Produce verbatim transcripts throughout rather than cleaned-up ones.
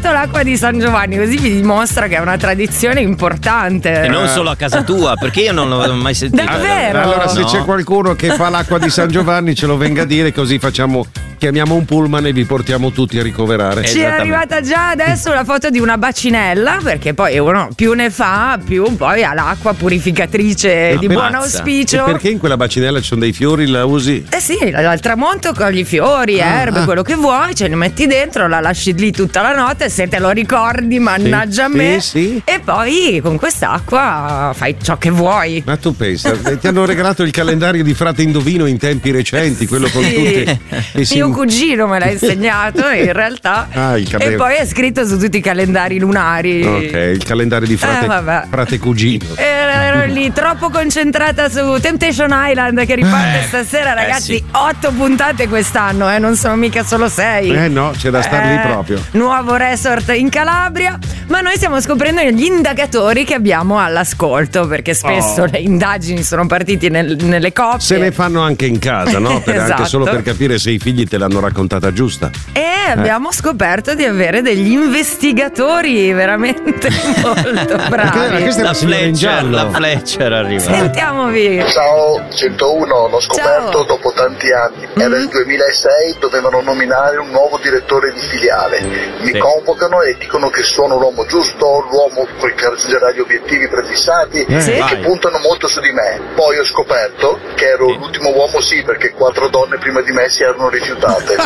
portato l'acqua di San Giovanni, così vi dimostra che è una tradizione importante. E non solo a casa tua, perché io non l'ho mai sentito. Davvero? Allora, se No. c'è qualcuno che fa l'acqua di San Giovanni, ce lo venga a dire, così facciamo. Chiamiamo un pullman e vi portiamo tutti a ricoverare. Ci è arrivata già adesso la foto di una bacinella, perché poi uno più ne fa, più poi ha l'acqua purificatrice No, di per- buon E auspicio. perché in quella bacinella ci sono dei fiori, la usi? Eh sì, al tramonto cogli fiori, Ah, erbe, ah. quello che vuoi, ce li metti dentro, la lasci lì tutta la notte, se te lo ricordi, mannaggia a Sì, me. sì, sì. E poi con quest'acqua fai ciò che vuoi. Ma tu pensa, eh, ti hanno regalato il calendario di Frate Indovino in tempi recenti, quello con Sì. tutti. e si- Mio cugino me l'ha insegnato in realtà. Ah, il E calendario. poi è scritto su tutti i calendari lunari. Ok, il calendario di Frate, Eh, vabbè. frate Cugino. Ero lì troppo concentrata su Temptation Island che riparte Eh, stasera, ragazzi. sì. Otto puntate quest'anno, eh, non sono mica solo sei. Eh no, c'è da star lì Eh, proprio. Nuovo resort in Calabria. Ma noi stiamo scoprendo gli indagatori che abbiamo all'ascolto, perché spesso Oh. le indagini sono partite nel- nelle coppie. Se ne fanno anche in casa, no? Per- Esatto. Anche solo per capire se i figli te l'hanno raccontata giusta. E abbiamo scoperto di avere degli investigatori veramente molto bravi. Questa è La la signora in Fletcher, giallo. la Fletcher arriva. Sentiamovi. Ciao, centouno, l'ho scoperto Ciao. dopo tanti anni. Era il duemilasei, dovevano nominare un nuovo direttore di filiale. Mi Sì. convocano e dicono che sono l'uomo giusto, l'uomo che raggiungerà gli obiettivi prefissati Eh, Sì. e che vai. puntano molto su di me. Poi ho scoperto che ero Sì. l'ultimo uomo sì, perché quattro donne prima di me si erano rifiutate.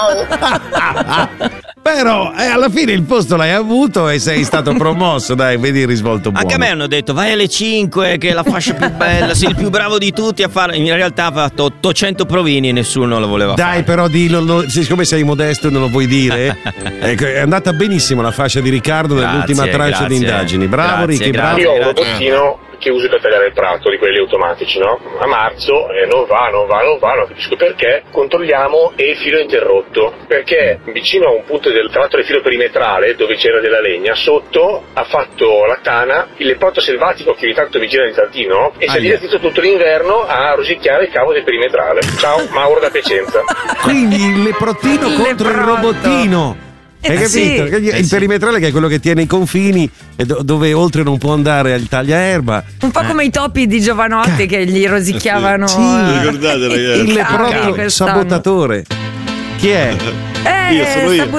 Ciao! Però eh, alla fine il posto l'hai avuto e sei stato promosso, dai, vedi il risvolto buono. Anche a me hanno detto vai alle cinque che è la fascia più bella, sei il più bravo di tutti a fare. In realtà ha fatto ottocento provini e nessuno lo voleva Dai, fare. però dillo, lo- siccome sei modesto e non lo vuoi dire. Ecco, è andata benissimo la fascia di Riccardo nell'ultima Grazie, tranche di grazie. indagini. Bravo Grazie, Ricky, bravo. grazie. Io ho un robottino che uso per tagliare il prato, di quelli automatici, no? A marzo eh, non va, non va, non va, non capisco perché. Controlliamo e il filo è interrotto. Perché vicino a un punto del tra l'altro del filo perimetrale, dove c'era della legna, sotto ha fatto la tana il leporto selvatico che ogni tanto mi gira nel giardino e si è Aia. divertito tutto l'inverno a rosicchiare il cavo del perimetrale. Ciao, Mauro da Piacenza. Quindi il leprottino Il contro il leprotto. robottino. Hai Eh, capito? sì. Che gli- Eh, il sì. perimetrale che è quello che tiene i confini e do- dove oltre non può andare il tagliaerba. Un po' come i topi di Giovanotti che gli rosicchiavano. Sì. eh, Ricordate, ragazzi? Il i cavi leprottino quest'anno. sabotatore. Chi è? Eh, Io sono io. sta